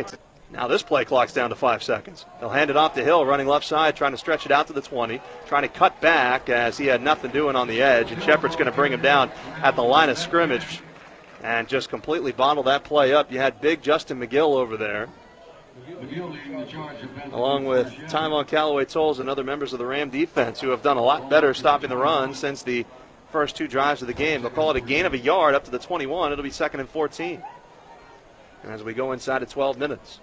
points. Now this play clock's down to 5 seconds. They'll hand it off to Hill, running left side, trying to stretch it out to the 20, trying to cut back as he had nothing doing on the edge, and Shepherd's going to bring him down at the line of scrimmage and just completely bottle that play up. You had big Justin McGill over there, along with Tyvon Callaway Tolles and other members of the Ram defense who have done a lot better stopping the run since the first 2 drives of the game. They'll call it a gain of a yard up to the 21. It'll be 2nd and 14 as we go inside of 12 minutes.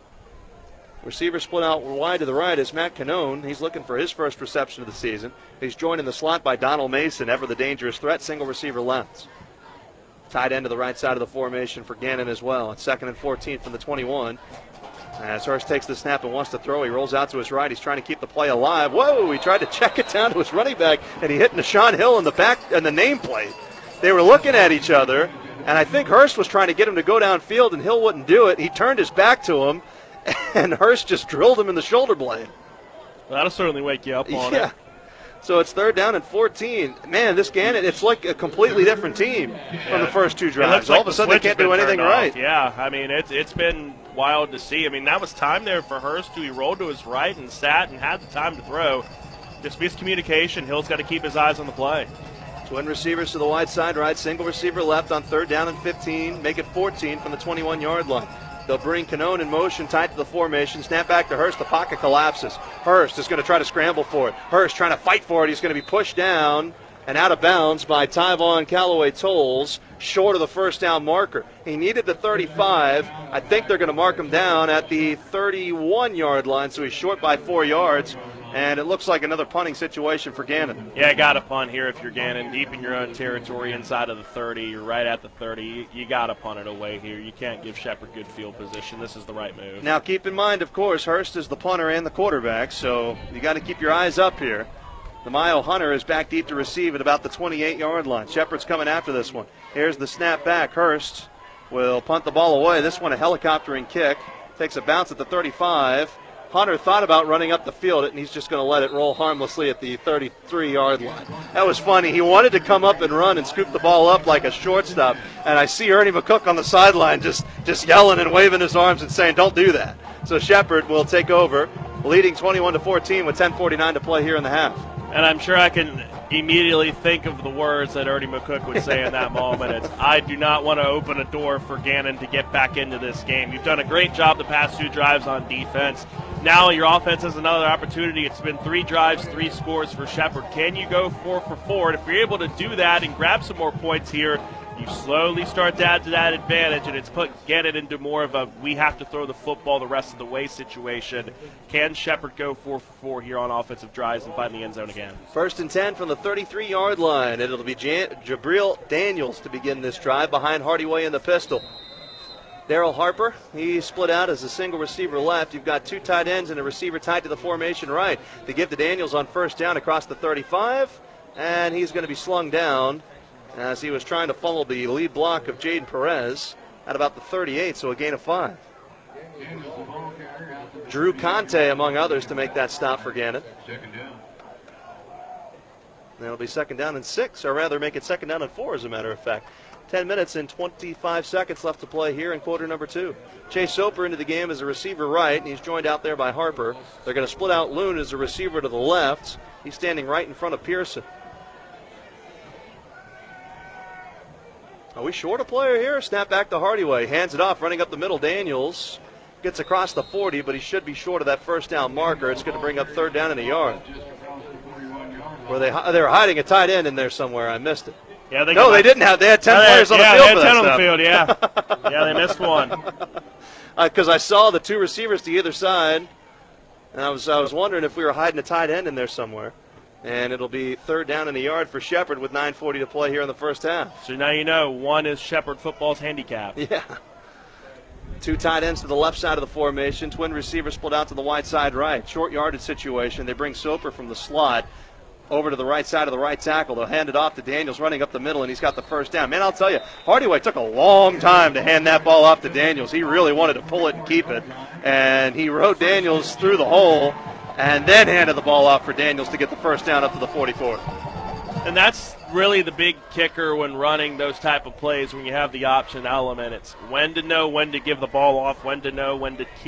Receiver split out wide to the right is Matt Canone. He's looking for his first reception of the season. He's joined in the slot by Donald Mason, ever the dangerous threat, single receiver left. Tight end to the right side of the formation for Gannon as well. It's 2nd and 14 from the 21. As Hurst takes the snap and wants to throw, he rolls out to his right. He's trying to keep the play alive. Whoa, he tried to check it down to his running back, and he hit Nashawn Hill in the back and the nameplate. They were looking at each other, and I think Hurst was trying to get him to go downfield, and Hill wouldn't do it. He turned his back to him, and Hurst just drilled him in the shoulder blade. Well, that'll certainly wake you up on it. So it's 3rd down and 14. Man, this Gannon, it's like a completely different team from the first 2 drives. All of a sudden they can't do anything right. Yeah, I mean, it's been wild to see. I mean, that was time there for Hurst, who he rolled to his right and sat and had the time to throw. Just miscommunication. Hill's got to keep his eyes on the play. Twin receivers to the wide side right, single receiver left on 3rd down and 15. Make it 14 from the 21-yard line. They'll bring Canone in motion, tight to the formation. Snap back to Hurst. The pocket collapses. Hurst is going to try to scramble for it. Hurst trying to fight for it. He's going to be pushed down and out of bounds by Tyvon Callaway Tolles, short of the first down marker. He needed the 35. I think they're going to mark him down at the 31-yard line, so he's short by 4 yards. And it looks like another punting situation for Gannon. Yeah, got to punt here if you're Gannon. Deep in your own territory, inside of the 30. You're right at the 30. You got to punt it away here. You can't give Shepherd good field position. This is the right move. Now, keep in mind, of course, Hurst is the punter and the quarterback, so you got to keep your eyes up here. DeMaio Hunter is back deep to receive at about the 28-yard line. Shepherd's coming after this one. Here's the snap back. Hurst will punt the ball away. This one a helicoptering kick. Takes a bounce at the 35. Hunter thought about running up the field, and he's just going to let it roll harmlessly at the 33-yard line. That was funny. He wanted to come up and run and scoop the ball up like a shortstop, and I see Ernie McCook on the sideline just yelling and waving his arms and saying, don't do that. So Shepherd will take over, leading 21-14 with 10:49 to play here in the half. And I'm sure I can immediately think of the words that Ernie McCook would say in that moment. It's, I do not want to open a door for Gannon to get back into this game. You've done a great job the past 2 drives on defense. Now your offense has another opportunity. It's been 3 drives, 3 scores for Shepherd. Can you go 4 for 4? And if you're able to do that and grab some more points here, you slowly start to add to that advantage, and it's get it into more of a we have to throw the football the rest of the way situation. Can Shepherd go 4 for 4 here on offensive drives and find the end zone again? 1st and 10 from the 33-yard line. It'll be Jabril Daniels to begin this drive behind Hardyway in the pistol. Daryl Harper, he split out as a single receiver left. You've got 2 tight ends and a receiver tied to the formation right. They give to Daniels on 1st down across the 35, and he's going to be slung down as he was trying to follow the lead block of Jaden Perez at about the 38, so a gain of 5. Drew Conte, among others, to make that stop for Gannon. That'll be 2nd down and 6, or rather make it 2nd down and 4, as a matter of fact. 10 minutes and 25 seconds left to play here in quarter number 2. Chase Soper into the game as a receiver right, and he's joined out there by Harper. They're going to split out Loon as a receiver to the left. He's standing right in front of Pearson. Are we short a player here? Snap back to Hardyway. Hands it off, running up the middle. Daniels gets across the 40, but he should be short of that first down marker. It's going to bring up 3rd down and a yard. They were hiding a tight end in there somewhere. I missed it. Yeah, they didn't have. They had 10 players on the field. Yeah, they had 10 on the field. Yeah, yeah, they missed one. Because I saw the 2 receivers to either side, and I was wondering if we were hiding a tight end in there somewhere. And it'll be 3rd down and a yard for Shepherd with 9:40 to play here in the first half. So now you know 1 is Shepherd football's handicap. Yeah. 2 tight ends to the left side of the formation. Twin receivers split out to the wide side right. Short yardage situation. They bring Soper from the slot over to the right side of the right tackle. They'll hand it off to Daniels running up the middle, and he's got the first down. Man, I'll tell you, Hardyway took a long time to hand that ball off to Daniels. He really wanted to pull it and keep it, and he rode Daniels through the hole and then handed the ball off for Daniels to get the first down up to the 44. And that's really the big kicker when running those type of plays, when you have the option element. It's when to know when to give the ball off, when to know when to keep